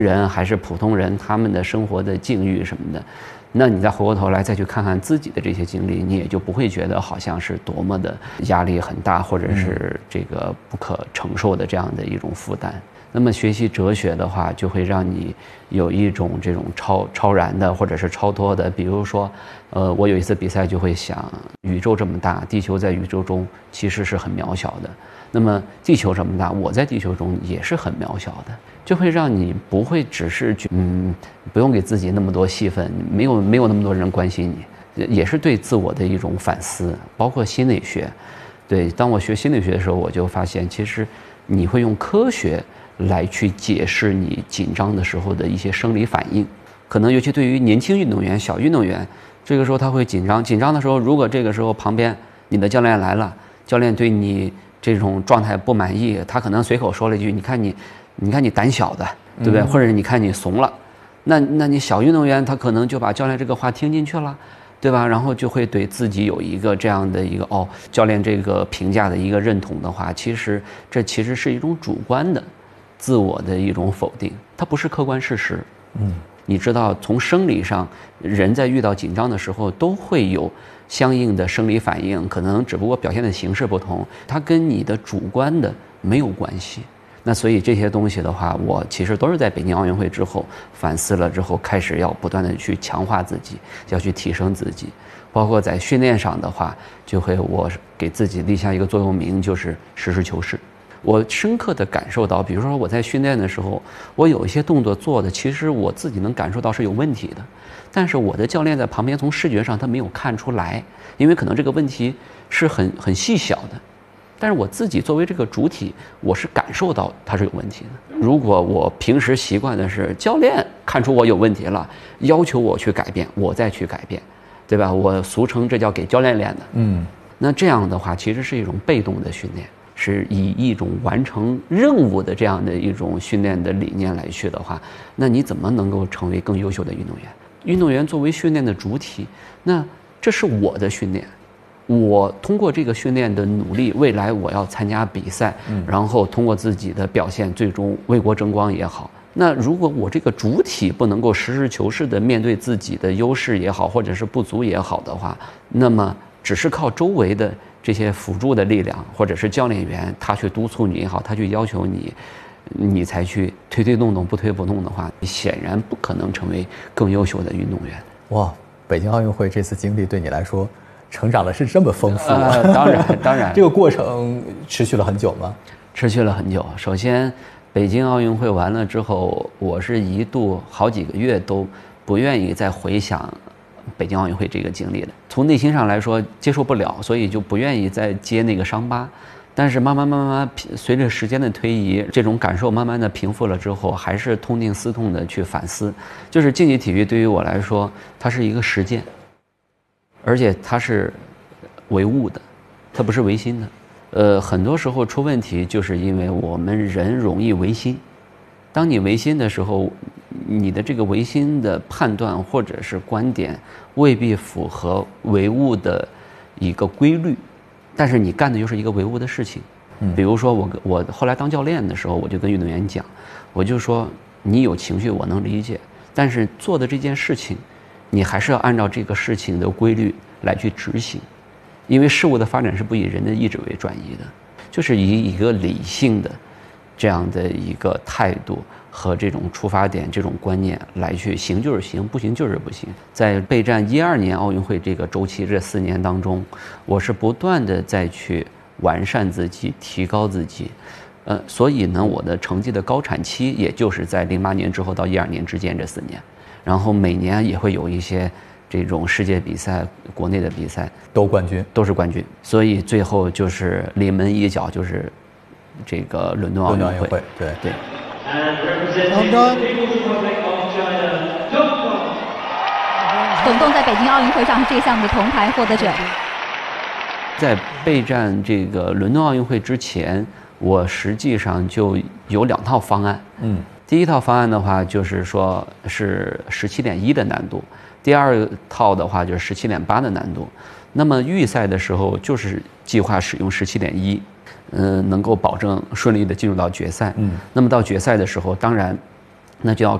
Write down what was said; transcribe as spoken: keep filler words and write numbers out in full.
人还是普通人，他们的生活的境遇什么的，那你再回过头来再去看看自己的这些经历，你也就不会觉得好像是多么的压力很大，或者是这个不可承受的这样的一种负担。那么学习哲学的话，就会让你有一种这种超超然的或者是超脱的。比如说，呃，我有一次比赛就会想，宇宙这么大，地球在宇宙中其实是很渺小的。那么地球这么大，我在地球中也是很渺小的，就会让你不会只是嗯，不用给自己那么多戏份，没有没有那么多人关心你，也是对自我的一种反思。包括心理学，对，当我学心理学的时候，我就发现其实你会用科学来去解释你紧张的时候的一些生理反应。可能尤其对于年轻运动员、小运动员，这个时候他会紧张，紧张的时候，如果这个时候旁边你的教练来了，教练对你这种状态不满意，他可能随口说了一句，你看你你看你胆小的，对不对？嗯、或者你看你怂了，那那你小运动员他可能就把教练这个话听进去了，对吧？然后就会对自己有一个这样的一个哦，教练这个评价的一个认同的话，其实这其实是一种主观的自我的一种否定，它不是客观事实。嗯，你知道，从生理上，人在遇到紧张的时候都会有相应的生理反应，可能只不过表现的形式不同，它跟你的主观的没有关系。那所以这些东西的话，我其实都是在北京奥运会之后反思了之后，开始要不断的去强化自己，要去提升自己。包括在训练上的话，就会我给自己立下一个座右铭，就是实事求是。我深刻地感受到，比如说我在训练的时候，我有一些动作做的，其实我自己能感受到是有问题的，但是我的教练在旁边从视觉上他没有看出来，因为可能这个问题是很很细小的。但是我自己作为这个主体，我是感受到它是有问题的。如果我平时习惯的是教练看出我有问题了，要求我去改变，我再去改变，对吧？我俗称这叫给教练练的。嗯，那这样的话，其实是一种被动的训练，是以一种完成任务的这样的一种训练的理念来去的话，那你怎么能够成为更优秀的运动员？运动员作为训练的主体，那这是我的训练。我通过这个训练的努力，未来我要参加比赛，然后通过自己的表现，最终为国争光也好。那如果我这个主体不能够实事求是地面对自己的优势也好，或者是不足也好的话，那么只是靠周围的这些辅助的力量，或者是教练员他去督促你也好，他去要求你，你才去推推动动不推不动的话，你显然不可能成为更优秀的运动员。 哇，北京奥运会这次经历对你来说成长的是这么丰富、啊呃、当然当然这个过程持续了很久吗？ 持续了很久。首先北京奥运会完了之后，我是一度好几个月都不愿意再回想北京奥运会这个经历的，从内心上来说接受不了，所以就不愿意再接那个伤疤。但是慢慢慢慢随着时间的推移，这种感受慢慢的平复了之后，还是痛定思痛的去反思，就是竞技体育对于我来说，它是一个实践，而且它是唯物的，它不是唯心的。呃，很多时候出问题就是因为我们人容易唯心。当你唯心的时候，你的这个唯心的判断或者是观点未必符合唯物的一个规律，但是你干的又是一个唯物的事情。嗯，比如说我我后来当教练的时候，我就跟运动员讲，我就说你有情绪我能理解，但是做的这件事情，你还是要按照这个事情的规律来去执行，因为事物的发展是不以人的意志为转移的，就是以一个理性的这样的一个态度和这种出发点、这种观念来去行就是行，不行就是不行。在备战一二年奥运会这个周期这四年当中，我是不断的再去完善自己、提高自己，呃，所以呢，我的成绩的高产期也就是在零八年之后到一二年之间这四年，然后每年也会有一些这种世界比赛、国内的比赛都冠军， 都是冠军，所以最后就是临门一脚就是这个伦敦奥运会， 对对。 董栋在北京奥运会上是这个项目的铜牌获得者。 在备战这个伦敦奥运会之前，我实际上就有两套方案。嗯，第一套方案的话，就是说是十七点一的难度；第二套的话就是十七点八的难度。那么预赛的时候就是计划使用十七点一。嗯，能够保证顺利的进入到决赛。嗯，那么到决赛的时候，当然那就要